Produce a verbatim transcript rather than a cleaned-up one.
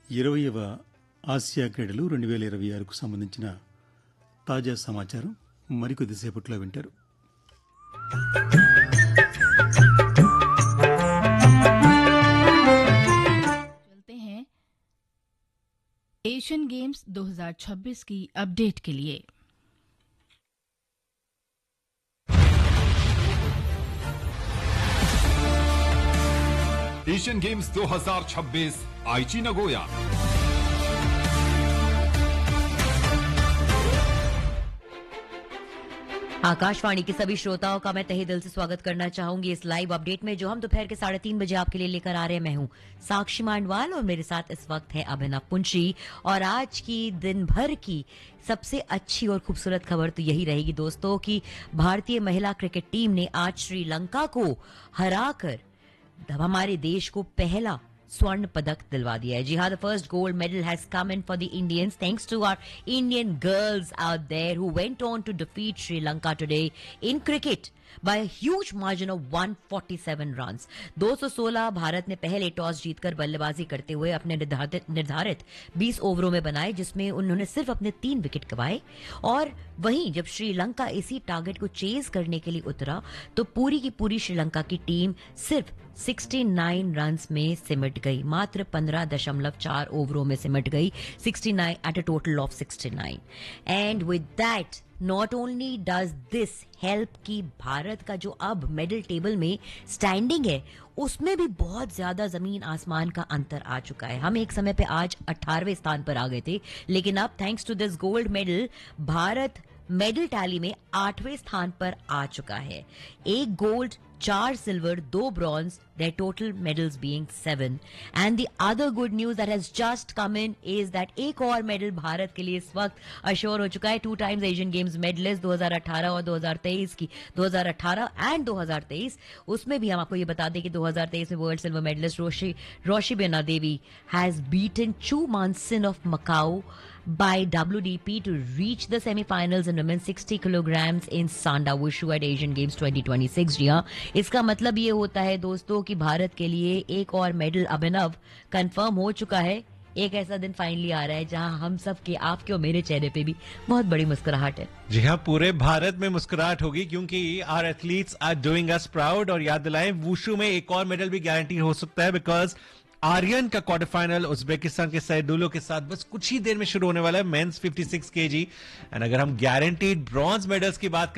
ఇరవయవ ఆసియా క్రీడలు రెండు వేల ఇరవై ఆరుకు సంబంధించిన తాజా సమాచారం మరికొద్దిసేపట్లో వింటారు. चलते हैं एशियन गेम्स दो हज़ार छब्बीस की अपडेट के लिए. एशियन गेम्स दो हज़ार छब्बीस आईची नगोया. आकाशवाणी के सभी श्रोताओं का मैं तहे दिल से स्वागत करना चाहूंगी इस लाइव अपडेट में जो हम दोपहर के साढ़े तीन बजे आपके लिए लेकर आ रहे हैं. मैं हूं साक्षी मांडवाल और मेरे साथ इस वक्त है अभिनव पुंशी. और आज की दिन भर की सबसे अच्छी और खूबसूरत खबर तो यही रहेगी दोस्तों कि भारतीय महिला क्रिकेट टीम ने आज श्रीलंका को हराकर हमारे देश को पहला स्वर्ण पदक दिलवा दिया है. जी हाँ, the first gold medal has come in for the Indians thanks to our Indian girls out there who went on to defeat Sri Lanka today in cricket by a huge margin of one forty-seven runs. दो सौ सोलह भारत ने पहले toss जीतकर बल्लेबाजी करते हुए अपने निर्धारित निर्धारित बीस ओवरों में बनाए जिसमें उन्होंने सिर्फ अपने तीन विकेट गंवाए. और वहीं जब श्रीलंका इसी टारगेट को चेज करने के लिए उतरा तो पूरी की पूरी श्रीलंका की टीम सिर्फ उनहत्तर रन्स में सिमट गई. मात्र पंद्रह दशमलव चार ओवरों में सिमट गई. उनहत्तर एट अ टोटल ऑफ उनहत्तर. And with that not only does this help कि भारत का जो अब मेडल टेबल में स्टैंडिंग है उसमें भी बहुत ज्यादा जमीन आसमान का अंतर आ चुका है. हम एक समय पे आज अठारहवें स्थान पर आ गए थे लेकिन अब thanks to this gold medal Bharat medal tally में आठवें स्थान पर आ चुका है. एक गोल्ड, चार सिल्वर, दो bronze, their total medals being seven. And the other good news that has just come in is that एक और मेडल भारत के लिए इस वक्त अश्योर हो चुका है. Two times Asian games medallist दो हज़ार अठारह और दो हज़ार तेईस की दो हज़ार अठारह एंड दो हज़ार तेईस उसमें भी हम आपको ये बता दें कि दो हज़ार तेईस में world silver medallist Roshi Roshibina Devi has beaten चू मानसिन of Macau by W D P to reach the semi-finals in women's sixty kilograms in Sanda Wushu at Asian Games twenty twenty-six. जी हाँ, इसका मतलब ये होता है दोस्तों कि भारत के लिए एक और मेडल अभिनव कंफर्म हो चुका है. एक ऐसा दिन फाइनली आ रहा है जहां हम सब के, आपके और मेरे चेहरे पे भी बहुत बड़ी मुस्कुराहट है. जी हाँ, पूरे भारत में मुस्कुराहट होगी क्योंकि our athletes are doing us proud. और याद दिलाएं, वुशु में एक और मेडल भी गारंटी हो सकता है बिकॉज आर्यन का क्वार्टर फाइनल उज्बेकिस्तान के सैदुलो के साथ बस कुछ ही देर में शुरू होने वाला है. मेंस छप्पन केजी. एंड अगर हम गारंटीड ब्रॉन्ज मेडल्स की बात